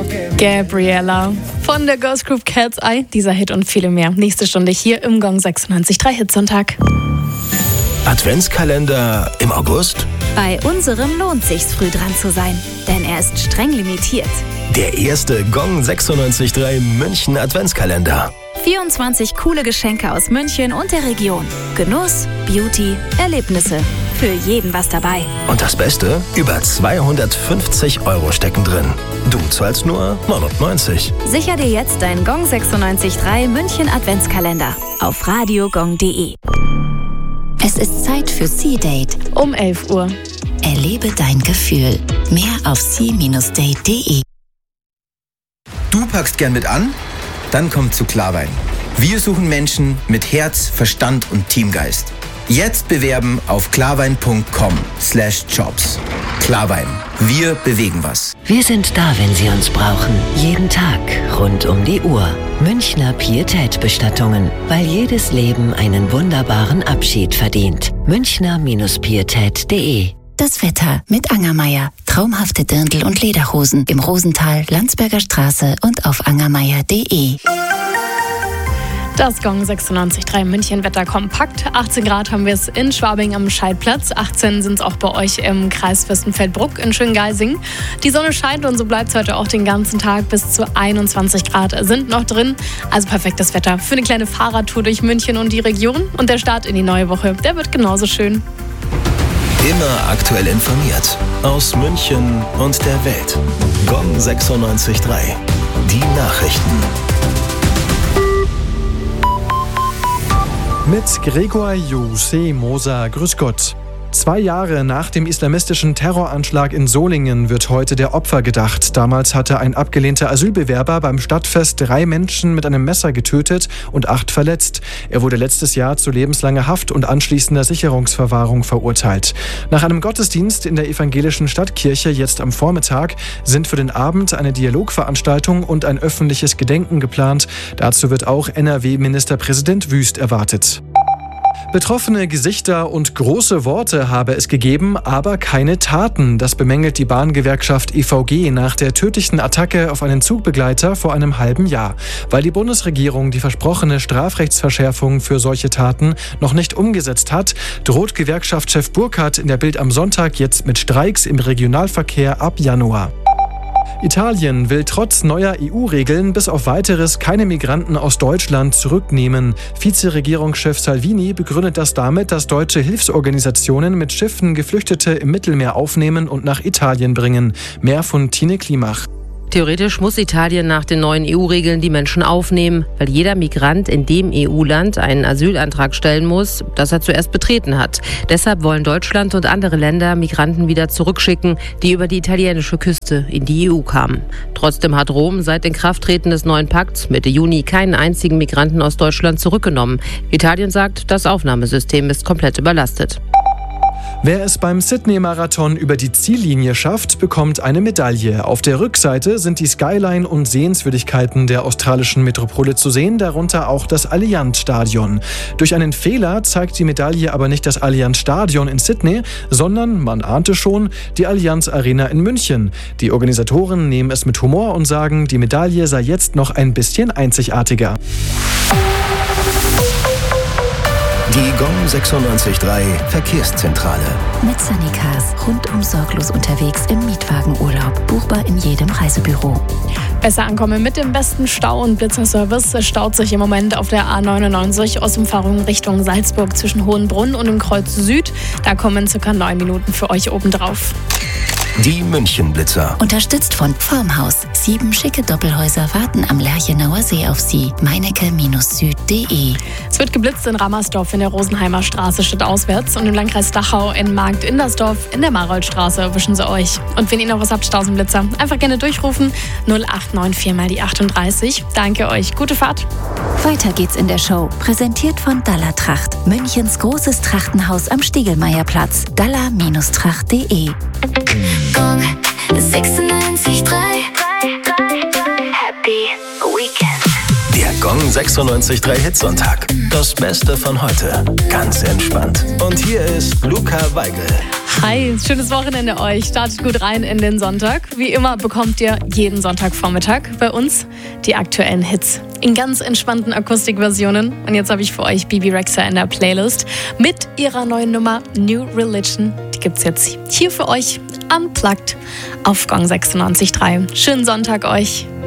Gabriella von der Girls Group Cat's Eye. Dieser Hit und viele mehr. Nächste Stunde hier im Gong 96.3 Hitsonntag. Adventskalender im August? Bei unserem lohnt sich's, früh dran zu sein, denn er ist streng limitiert. Der erste Gong 96.3 München Adventskalender. 24 coole Geschenke aus München und der Region. Genuss, Beauty, Erlebnisse. Für jeden was dabei. Und das Beste? Über 250 € stecken drin. Du zahlst nur 99. Sicher dir jetzt deinen Gong 96.3 München Adventskalender auf radiogong.de. Es ist Zeit für Sea-Date. Um 11 Uhr. Erlebe dein Gefühl. Mehr auf sea-date.de. Du packst gern mit an? Dann komm zu Klarwein. Wir suchen Menschen mit Herz, Verstand und Teamgeist. Jetzt bewerben auf klarwein.com/jobs. Klarwein. Wir bewegen was. Wir sind da, wenn Sie uns brauchen. Jeden Tag, rund um die Uhr. Münchner Pietätbestattungen. Weil jedes Leben einen wunderbaren Abschied verdient. Münchner-pietät.de. Das Wetter mit Angermeier. Traumhafte Dirndl- und Lederhosen im Rosental, Landsberger Straße und auf angermeier.de. Das Gong 96.3 München Wetter kompakt. 18 Grad haben wir es in Schwabing am Scheidplatz. 18 sind es auch bei euch im Kreis Fürstenfeldbruck in Schöngeising. Die Sonne scheint und so bleibt es heute auch den ganzen Tag. Bis zu 21 Grad sind noch drin. Also perfektes Wetter für eine kleine Fahrradtour durch München und die Region. Und der Start in die neue Woche, der wird genauso schön. Immer aktuell informiert. Aus München und der Welt. Gong 96.3. Die Nachrichten. Mit Gregor Jose Moser. Grüß Gott. 2 Jahre nach dem islamistischen Terroranschlag in Solingen wird heute der Opfer gedacht. Damals hatte ein abgelehnter Asylbewerber beim Stadtfest 3 Menschen mit einem Messer getötet und 8 verletzt. Er wurde letztes Jahr zu lebenslanger Haft und anschließender Sicherungsverwahrung verurteilt. Nach einem Gottesdienst in der evangelischen Stadtkirche jetzt am Vormittag sind für den Abend eine Dialogveranstaltung und ein öffentliches Gedenken geplant. Dazu wird auch NRW-Ministerpräsident Wüst erwartet. Betroffene Gesichter und große Worte habe es gegeben, aber keine Taten. Das bemängelt die Bahngewerkschaft EVG nach der tödlichen Attacke auf einen Zugbegleiter vor einem halben Jahr. Weil die Bundesregierung die versprochene Strafrechtsverschärfung für solche Taten noch nicht umgesetzt hat, droht Gewerkschaftschef Burkhardt in der Bild am Sonntag jetzt mit Streiks im Regionalverkehr ab Januar. Italien will trotz neuer EU-Regeln bis auf Weiteres keine Migranten aus Deutschland zurücknehmen. Vizeregierungschef Salvini begründet das damit, dass deutsche Hilfsorganisationen mit Schiffen Geflüchtete im Mittelmeer aufnehmen und nach Italien bringen. Mehr von Tine Klimach. Theoretisch muss Italien nach den neuen EU-Regeln die Menschen aufnehmen, weil jeder Migrant in dem EU-Land einen Asylantrag stellen muss, das er zuerst betreten hat. Deshalb wollen Deutschland und andere Länder Migranten wieder zurückschicken, die über die italienische Küste in die EU kamen. Trotzdem hat Rom seit Inkrafttreten des neuen Pakts Mitte Juni keinen einzigen Migranten aus Deutschland zurückgenommen. Italien sagt, das Aufnahmesystem ist komplett überlastet. Wer es beim Sydney-Marathon über die Ziellinie schafft, bekommt eine Medaille. Auf der Rückseite sind die Skyline und Sehenswürdigkeiten der australischen Metropole zu sehen, darunter auch das Allianz-Stadion. Durch einen Fehler zeigt die Medaille aber nicht das Allianz-Stadion in Sydney, sondern, man ahnte schon, die Allianz Arena in München. Die Organisatoren nehmen es mit Humor und sagen, die Medaille sei jetzt noch ein bisschen einzigartiger. Die Gong 96.3 Verkehrszentrale. Mit Sunnycars. Rundum sorglos unterwegs im Mietwagenurlaub. Buchbar in jedem Reisebüro. Besser ankommen mit dem besten Stau- und Blitzerservice. Es staut sich im Moment auf der A99 Ostumfahrung Richtung Salzburg zwischen Hohenbrunn und dem Kreuz Süd. Da kommen ca. 9 Minuten für euch obendrauf. Die München-Blitzer. Unterstützt von Formhaus. 7 schicke Doppelhäuser warten am Lerchenauer See auf Sie. meinecke-süd.de. Es wird geblitzt in Rammersdorf in der Rosenheimer Straße stadtauswärts und im Landkreis Dachau in Markt-Indersdorf in der Maroldstraße erwischen sie euch. Und wenn ihr noch was habt, Stausenblitzer, einfach gerne durchrufen. 0894 mal die 38. Danke euch. Gute Fahrt. Weiter geht's in der Show. Präsentiert von Dalla Tracht. Münchens großes Trachtenhaus am Stiegelmeierplatz. dalla-tracht.de. Gong 96.3 Happy Weekend. Der Gong Gong 96.3 Hitsonntag. Das Beste von heute. Ganz entspannt. Und hier ist Luca Weigel. Hi, schönes Wochenende euch. Startet gut rein in den Sonntag. Wie immer bekommt ihr jeden Sonntagvormittag bei uns die aktuellen Hits in ganz entspannten Akustikversionen. Und jetzt habe ich für euch Bebe Rexha in der Playlist mit ihrer neuen Nummer New Religion. Die gibt's jetzt hier für euch unplugged auf Gong 96.3. Schönen Sonntag euch.